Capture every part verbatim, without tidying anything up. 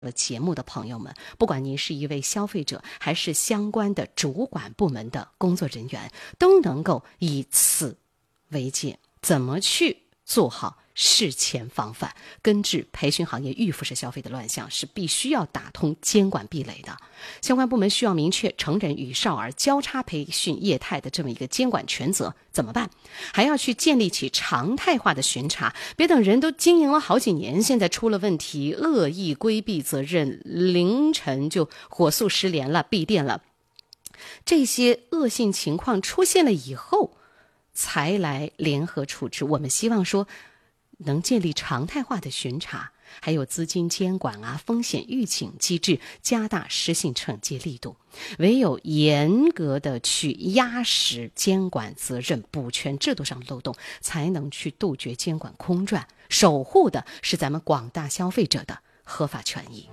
节目的朋友们，不管您是一位消费者还是相关的主管部门的工作人员，都能够以此为戒，怎么去做好事前防范。根治培训行业预付式消费的乱象，是必须要打通监管壁垒的。相关部门需要明确成人与少儿交叉培训业态的这么一个监管权责，怎么办？还要去建立起常态化的巡查，别等人都经营了好几年，现在出了问题，恶意规避责任，凌晨就火速失联了，闭店了。这些恶性情况出现了以后，才来联合处置。我们希望说能建立常态化的巡查，还有资金监管啊、风险预警机制，加大失信惩戒力度。唯有严格的去压实监管责任，补全制度上漏洞，才能去杜绝监管空转，守护的是咱们广大消费者的合法权益。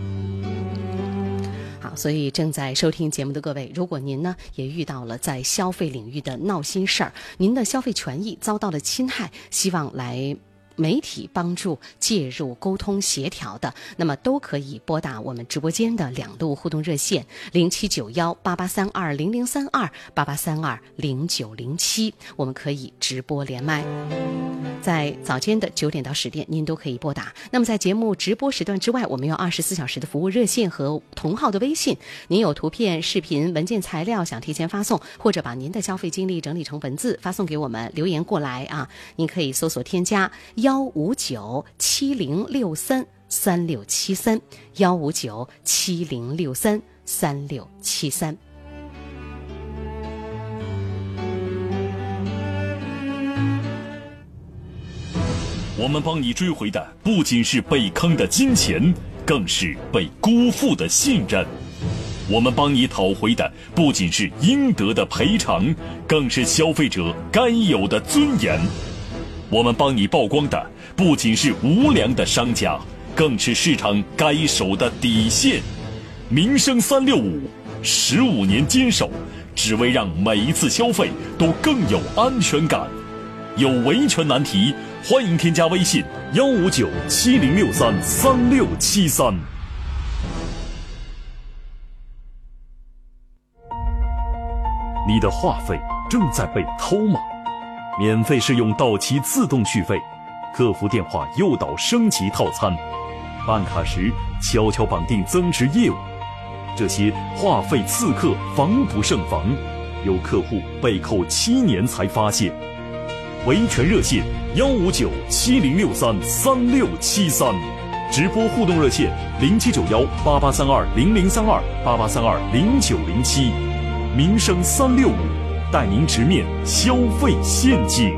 好，所以正在收听节目的各位，如果您呢也遇到了在消费领域的闹心事儿，您的消费权益遭到了侵害，希望来媒体帮助介入沟通协调的，那么都可以拨打我们直播间的两路互动热线零七九幺八八三二零零三二八八三二零九零七，我们可以直播连麦。在早间的九点到十点您都可以拨打。那么在节目直播时段之外，我们有二十四小时的服务热线和同号的微信，您有图片、视频、文件材料想提前发送，或者把您的消费经历整理成文字发送给我们，留言过来啊，您可以搜索添加幺五九七零六三三六七三幺五九七零六三三六七三。 我们帮你追回的不仅是被坑的金钱，更是被辜负的信任。我们帮你讨回的不仅是应得的赔偿，更是消费者该有的尊严。我们帮你曝光的不仅是无良的商家，更是市场该守的底线。民生三六五，十五年坚守，只为让每一次消费都更有安全感。有维权难题，欢迎添加微信幺五九七零六三三六七三。你的话费正在被偷吗？免费试用到期自动续费，客服电话诱导升级套餐，办卡时悄悄绑定增值业务，这些话费刺客防不胜防，有客户被扣七年才发现。维权热线幺五九七零六三三六七三，直播互动热线零七九幺八八三二零零三二八八三二零九零七，民生三六五，带您直面消费陷阱。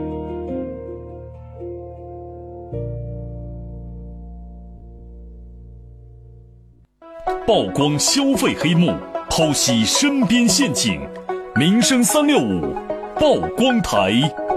曝光消费黑幕，剖析身边陷阱，民生三六五曝光台。